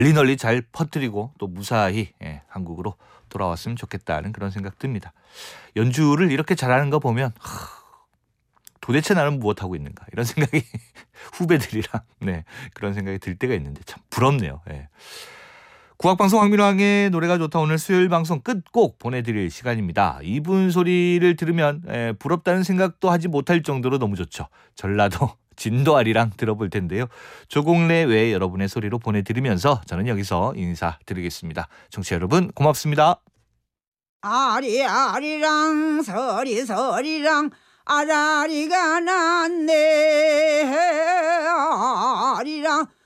널리 잘 퍼뜨리고 또 무사히 한국으로 돌아왔으면 좋겠다는 그런 생각 듭니다. 연주를 이렇게 잘하는 거 보면 도대체 나는 무엇하고 있는가 이런 생각이 후배들이랑 그런 생각이 들 때가 있는데 참 부럽네요. 국악방송 황민왕의 노래가 좋다. 오늘 수요일 방송 끝곡 보내드릴 시간입니다. 이분 소리를 들으면 부럽다는 생각도 하지 못할 정도로 너무 좋죠. 전라도 진도아리랑 들어볼 텐데요. 조공래 외에 여러분의 소리로 보내드리면서 저는 여기서 인사드리겠습니다. 청취자 여러분 고맙습니다. 아리아리랑 서리서리랑 아라리가 났네. 아리랑